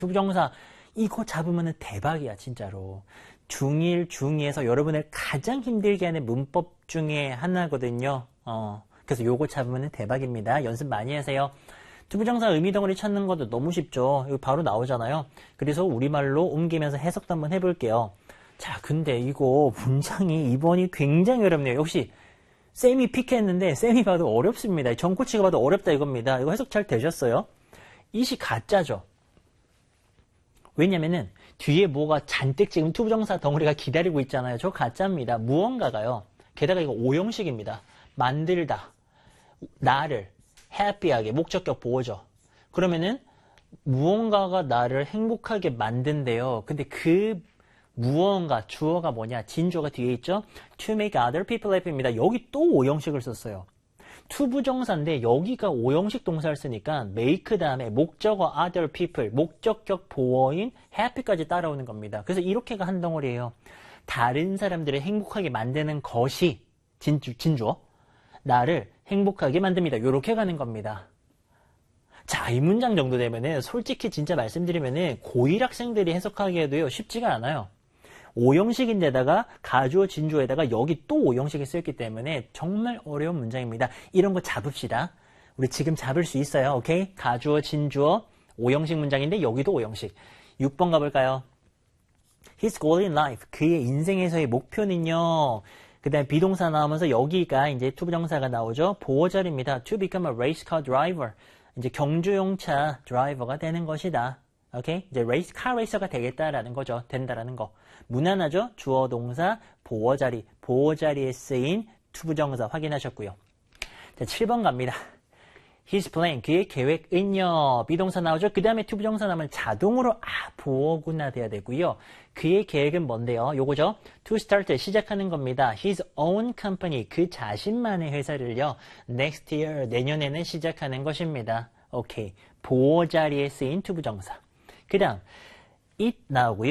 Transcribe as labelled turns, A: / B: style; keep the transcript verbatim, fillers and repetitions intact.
A: 투부정사 이거 잡으면 대박이야 진짜로. 중일, 중이에서 여러분을 가장 힘들게 하는 문법 중에 하나거든요. 어, 그래서 요거 잡으면 대박입니다. 연습 많이 하세요. 투부정사 의미덩어리 찾는 것도 너무 쉽죠. 이거 바로 나오잖아요. 그래서 우리말로 옮기면서 해석도 한번 해볼게요. 자, 근데 이거 문장이 이번이 굉장히 어렵네요. 역시 쌤이 픽했는데 쌤이 봐도 어렵습니다. 정코치가 봐도 어렵다 이겁니다. 이거 해석 잘 되셨어요? 이시 가짜죠. 왜냐면은 뒤에 뭐가 잔뜩 지금 투부정사 덩어리가 기다리고 있잖아요. 저 가짜입니다. 무언가가요. 게다가 이거 오형식입니다. 만들다. 나를 해피하게 목적격 보호죠. 그러면은 무언가가 나를 행복하게 만든대요. 근데 그 무언가 주어가 뭐냐? 진주어가 뒤에 있죠. To make other people happy입니다. 여기 또 오형식을 썼어요. 투부정사인데 여기가 오형식 동사를 쓰니까 make 다음에 목적어 other people, 목적격 보어인 happy까지 따라오는 겁니다. 그래서 이렇게가 한 덩어리예요. 다른 사람들을 행복하게 만드는 것이 진주, 진주어 나를 행복하게 만듭니다. 이렇게 가는 겁니다. 자, 이 문장 정도 되면은 솔직히 진짜 말씀드리면은 고일 학생들이 해석하기에도요 쉽지가 않아요. 오형식인데다가 가주어 진주어에다가 여기 또 오형식이 쓰였기 때문에 정말 어려운 문장입니다. 이런 거 잡읍시다. 우리 지금 잡을 수 있어요. 오케이? 가주어 진주어 오형식 문장인데 여기도 오형식. 육 번 가볼까요? His goal in life. 그의 인생에서의 목표는요. 그 다음에 비동사 나오면서 여기가 이제 투부정사가 나오죠. 보호자리입니다. To become a race car driver. 이제 경주용차 드라이버가 되는 것이다. 오케이? 이제 레이스, 카 레이서가 되겠다라는 거죠. 된다라는 거. 무난하죠? 주어, 동사, 보어자리. 보어자리에 쓰인 투부정사 확인하셨고요. 자, 칠 번 갑니다. His plan, 그의 계획은요. 비동사 나오죠? 그 다음에 투부정사 나오면 자동으로 아, 보어구나 돼야 되고요. 그의 계획은 뭔데요? 요거죠? To start, 시작하는 겁니다. His own company, 그 자신만의 회사를요. Next year, 내년에는 시작하는 것입니다. 오케이. 보어자리에 쓰인 투부정사. 그 다음 it 나오고요.